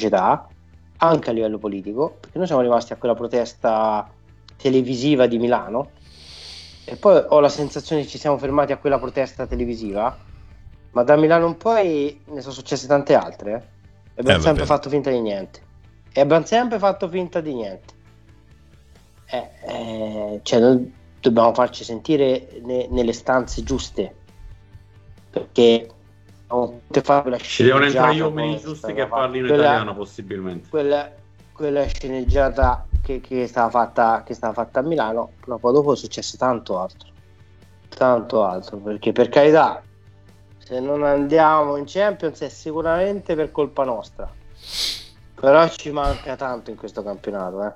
società, anche a livello politico, perché noi siamo rimasti a quella protesta televisiva di Milano e poi ho la sensazione che ci siamo fermati a quella protesta televisiva, ma da Milano in poi ne sono successe tante altre e abbiamo sempre fatto finta di niente cioè noi dobbiamo farci sentire nelle stanze giuste, perché ci devono entrare gli uomini giusti che parlino italiano, possibilmente. Quella sceneggiata che stava fatta a Milano, però poi dopo è successo tanto altro, perché per carità, se non andiamo in Champions è sicuramente per colpa nostra, però ci manca tanto in questo campionato,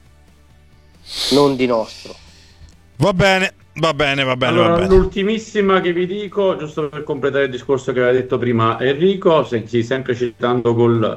non di nostro. Va bene. Allora, l'ultimissima che vi dico, giusto per completare il discorso che aveva detto prima Enrico, sempre citando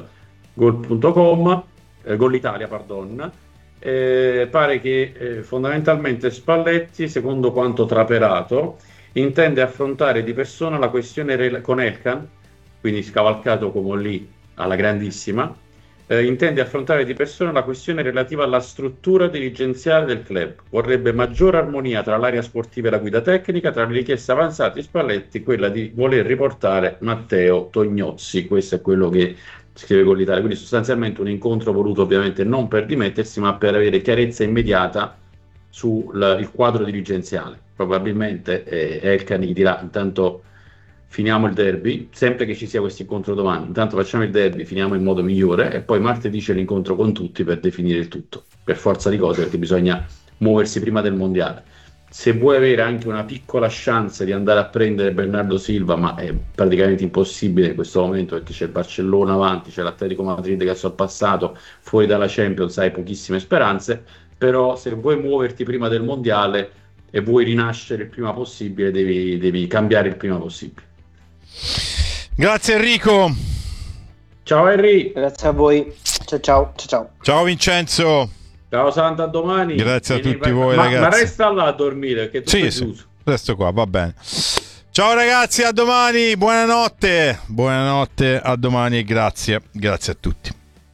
Goal.com, Goal Italia, pardon, pare che fondamentalmente Spalletti, secondo quanto trapelato, intende affrontare di persona la questione con Elkan, quindi scavalcato come lì alla grandissima, intende affrontare di persona la questione relativa alla struttura dirigenziale del club. Vorrebbe maggiore armonia tra l'area sportiva e la guida tecnica, tra le richieste avanzate di Spalletti, quella di voler riportare Matteo Tognozzi. Questo è quello che scrive con l'Italia. Quindi sostanzialmente un incontro voluto ovviamente non per dimettersi, ma per avere chiarezza immediata sul quadro dirigenziale. Probabilmente Elkan gli dirà: intanto finiamo il derby, sempre che ci sia questo incontro domani, intanto facciamo il derby, finiamo in modo migliore e poi martedì c'è l'incontro con tutti per definire il tutto, per forza di cose, perché bisogna muoversi prima del mondiale. Se vuoi avere anche una piccola chance di andare a prendere Bernardo Silva, ma è praticamente impossibile in questo momento, perché c'è il Barcellona avanti, c'è l'Atletico Madrid che è sorpassato, fuori dalla Champions hai pochissime speranze, però se vuoi muoverti prima del mondiale e vuoi rinascere il prima possibile, devi cambiare il prima possibile. Grazie Enrico. Ciao Henry. Grazie a voi. Ciao. Ciao Vincenzo. Ciao Santa, a domani. Grazie a tutti voi ragazzi. Ma resta là a dormire, che tutto è chiuso. Sì, resto qua, va bene. Ciao ragazzi, a domani, buonanotte, a domani e grazie a tutti.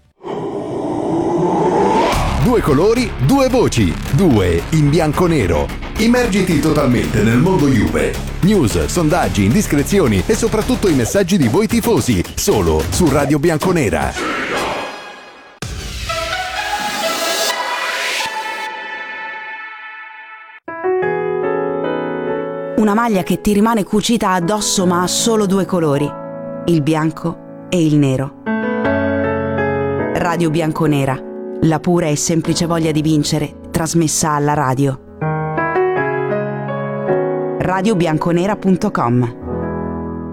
Due colori, due voci, due in bianco-nero. Immergiti totalmente nel mondo Juve. News, sondaggi, indiscrezioni e soprattutto i messaggi di voi tifosi, solo su Radio Bianconera. Una maglia che ti rimane cucita addosso ma ha solo due colori, il bianco e il nero. Radio Bianconera, la pura e semplice voglia di vincere, trasmessa alla radio. radiobianconera.com